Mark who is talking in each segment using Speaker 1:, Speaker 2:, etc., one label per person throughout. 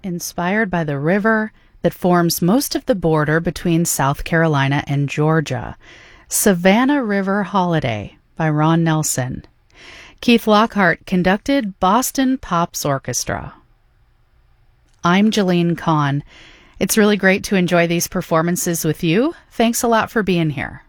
Speaker 1: inspired by the river that forms most of the border between South Carolina and Georgia. Savannah River Holiday by Ron Nelson. Keith Lockhart conducted Boston Pops Orchestra. I'm Jeline Kahn. It's really great to enjoy these performances with you. Thanks a lot for being here.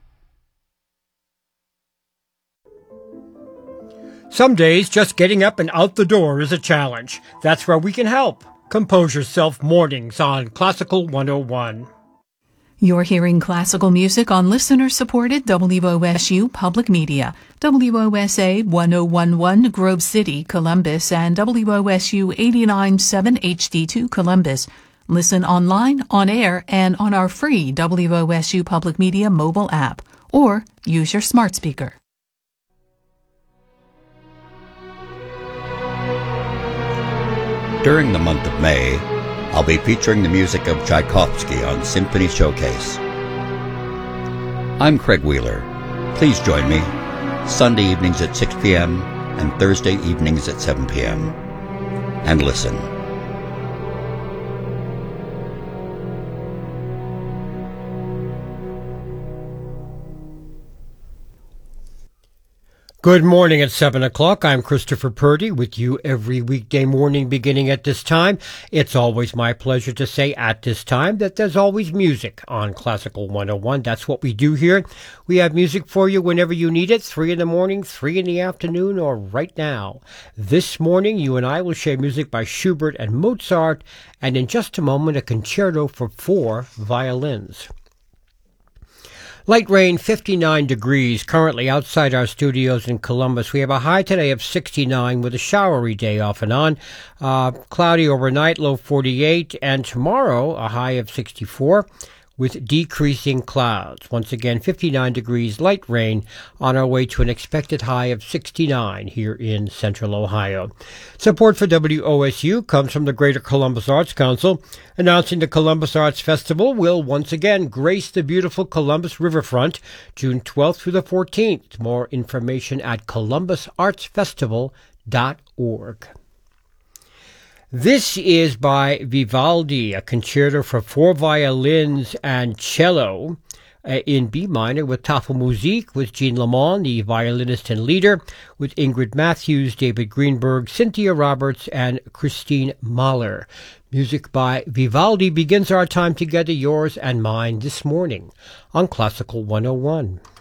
Speaker 2: Some days, just getting up and out the door is a challenge. That's where we can help. Compose Yourself Mornings on Classical 101.
Speaker 3: You're hearing classical music on listener-supported WOSU Public Media, WOSA 1011 Grove City, Columbus, and WOSU 89.7 HD2 Columbus. Listen online, on air, and on our free WOSU Public Media mobile app, or use your smart speaker.
Speaker 4: During the month of May, I'll be featuring the music of Tchaikovsky on Symphony Showcase. I'm Craig Wheeler. Please join me Sunday evenings at 6 p.m. and Thursday evenings at 7 p.m. and listen.
Speaker 2: Good morning at 7 o'clock. I'm Christopher Purdy with you every weekday morning beginning at this time. It's always my pleasure to say at this time that there's always music on Classical 101. That's what we do here. We have music for you whenever you need it, 3 in the morning, 3 in the afternoon, or right now. This morning, you and I will share music by Schubert and Mozart, and in just a moment, a concerto for 4 violins. Light rain, 59 degrees, currently outside our studios in Columbus. We have a high today of 69 with a showery day off and on. Cloudy overnight, low 48, and tomorrow a high of 64 with decreasing clouds. Once again, 59 degrees, light rain, on our way to an expected high of 69 here in central Ohio. Support for WOSU comes from the Greater Columbus Arts Council, announcing the Columbus Arts Festival will once again grace the beautiful Columbus riverfront, June 12th through the 14th. More information at columbusartsfestival.org. This is by Vivaldi, a concerto for 4 violins and cello in B minor with Tafelmusik, with Jean Lamont, the violinist and leader, with Ingrid Matthews, David Greenberg, Cynthia Roberts, and Christine Mahler. Music by Vivaldi begins our time together, yours and mine, this morning on Classical 101.